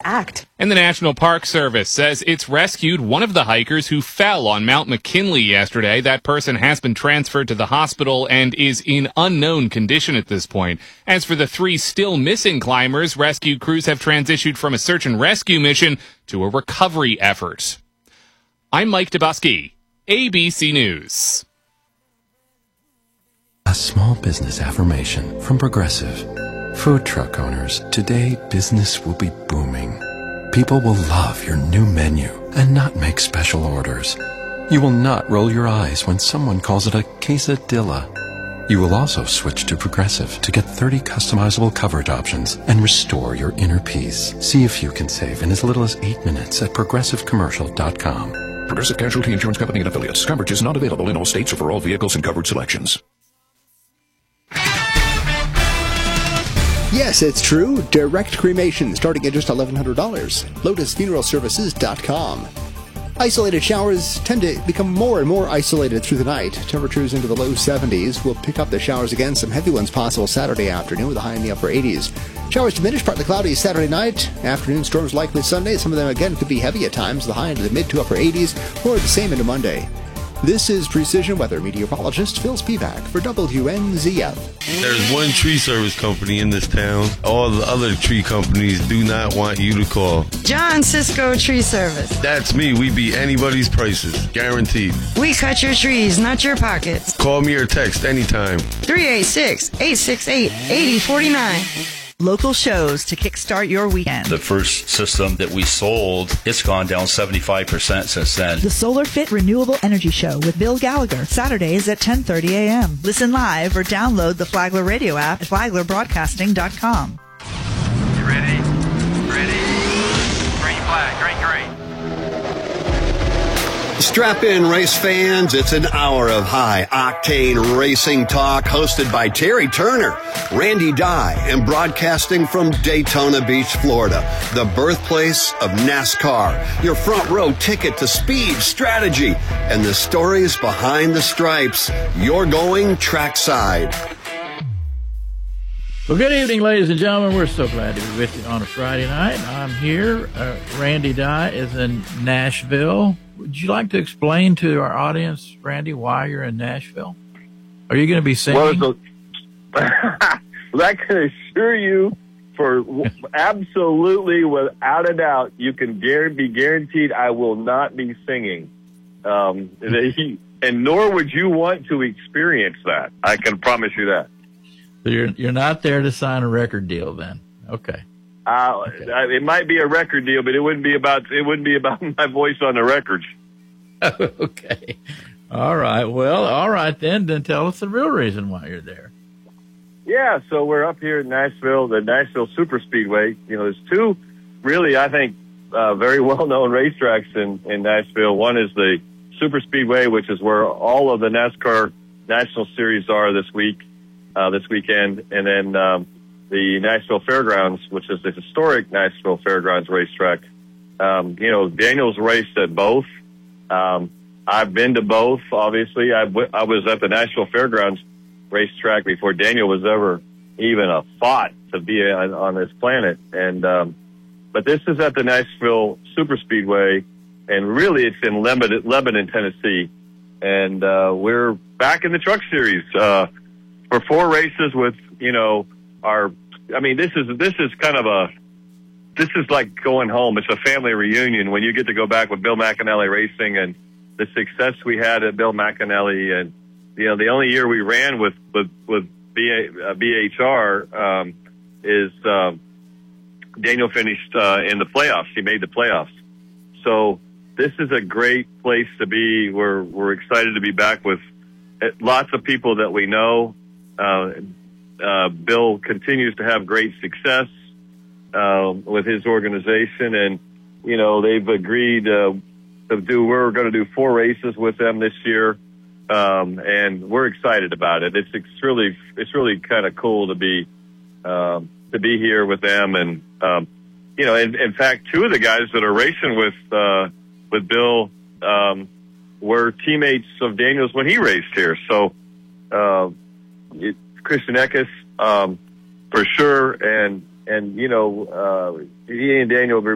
act. And the National Park Service says it's rescued one of the hikers who fell on Mount McKinley yesterday. That person has been transferred to the hospital and is in unknown condition at this point. As for the 3 still missing climbers, rescue crews have transitioned from a search and rescue mission to a recovery effort. I'm Mike Dubusky, ABC News. A small business affirmation from Progressive. Food truck owners, today business will be booming. People will love your new menu and not make special orders. You will not roll your eyes when someone calls it a quesadilla. You will also switch to Progressive to get 30 customizable coverage options and restore your inner peace. See if you can save in as little as 8 minutes at progressivecommercial.com. Progressive Casualty Insurance Company and Affiliates. Coverage is not available in all states or for all vehicles and covered selections. Yes, it's true. Direct cremation starting at just $1,100. LotusFuneralServices.com. Isolated showers tend to become more and more isolated through the night. Temperatures into the low 70s. We'll pick up the showers again. Some heavy ones possible Saturday afternoon with a high in the upper 80s. Showers diminish, partly cloudy Saturday night. Afternoon storms likely Sunday. Some of them, again, could be heavy at times. The high into the mid to upper 80s, or the same into Monday. This is Precision Weather meteorologist Phil Spivak for WNZF. There's one tree service company in this town. All the other tree companies do not want you to call. John Cisco Tree Service. That's me. We beat anybody's prices. Guaranteed. We cut your trees, not your pockets. Call me or text anytime. 386-868-8049. Local shows to kickstart your weekend. The first system that we sold, it's gone down 75% since then. The Solar Fit Renewable Energy Show with Bill Gallagher, Saturdays at 10:30 a.m. Listen live or download the Flagler radio app at FlaglerBroadcasting.com. You ready? Ready? Green flag, green. Strap in, race fans. It's an hour of high-octane racing talk hosted by Terry Turner, Randy Dye, and broadcasting from Daytona Beach, Florida, the birthplace of NASCAR. Your front row ticket to speed, strategy, and the stories behind the stripes. You're going trackside. Well, good evening, ladies and gentlemen. We're so glad to be with you on a Friday night. I'm here. Randy Dye is in Nashville. Would you like to explain to our audience, Randy, why you're in Nashville? Are you going to be singing? Well, I can assure you, for absolutely, without a doubt, you can be guaranteed I will not be singing. And nor would you want to experience that. I can promise you that. So you're not there to sign a record deal then? Okay. It might be a record deal, but it wouldn't be about my voice on the records. Okay. All right. Well, all right then. Then tell us the real reason why you're there. Yeah. So we're up here in Nashville, the Nashville Super Speedway. You know, there's two really, I think, very well-known racetracks in Nashville. One is the Super Speedway, which is where all of the NASCAR National Series are this weekend, and then the Nashville Fairgrounds, which is the historic Nashville Fairgrounds racetrack. Daniel's raced at both. I've been to both, obviously. I was at the Nashville Fairgrounds racetrack before Daniel was ever even a thought to be on this planet. But this is at the Nashville Super Speedway, and really it's in Lebanon, Tennessee. And we're back in the Truck Series for 4 races with, this is like going home. It's a family reunion when you get to go back with Bill McAnally Racing and the success we had at Bill McAnally. And, the only year we ran with BHR is Daniel finished in the playoffs. He made the playoffs. So this is a great place to be. We're excited to be back with lots of people that we know. Bill continues to have great success with his organization, and they've agreed to do. We're going to do 4 races with them this year, and we're excited about it. It's really kind of cool to be here with them, and in fact, 2 of the guys that are racing with Bill were teammates of Daniel's when he raced here. So Christian Eckes, for sure, and he and Daniel